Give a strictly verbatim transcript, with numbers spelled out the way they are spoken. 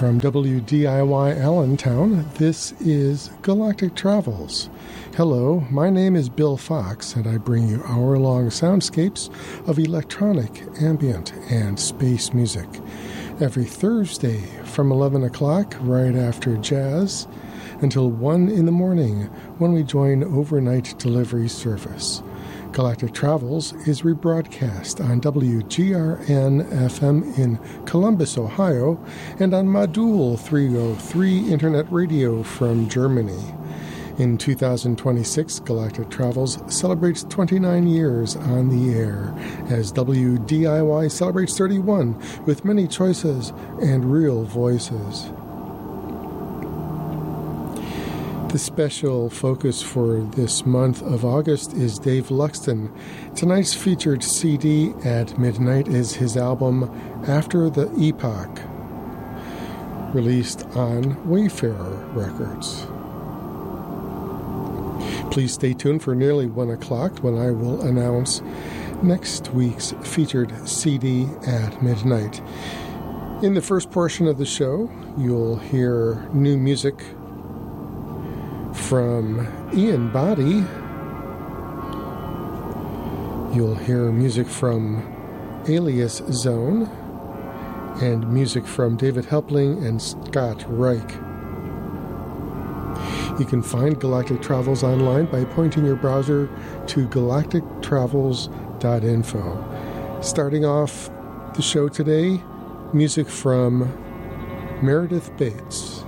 From W D I Y Allentown, this is Galactic Travels. Hello, my name is Bill Fox, and I bring you hour-long soundscapes of electronic, ambient, and space music. Every Thursday from eleven o'clock, right after jazz, until one in the morning when we join overnight delivery service. Galactic Travels is rebroadcast on W G R N F M in Columbus, Ohio, and on Modul three oh three Internet Radio from Germany. In two thousand twenty-six, Galactic Travels celebrates twenty-nine years on the air, as W D I Y celebrates thirty-one with many choices and real voices. The special focus for this month of August is Dave Luxton. Tonight's featured C D at midnight is his album After the Epoch, released on Wayfarer Records. Please stay tuned for nearly one o'clock when I will announce next week's featured C D at midnight. In the first portion of the show, you'll hear new music from Ian Boddy. You'll hear music from Alias Zone and music from David Helpling and Scott Reich. You can find Galactic Travels online by pointing your browser to galactic travels dot info. Starting off the show today, music from Meredith Bates.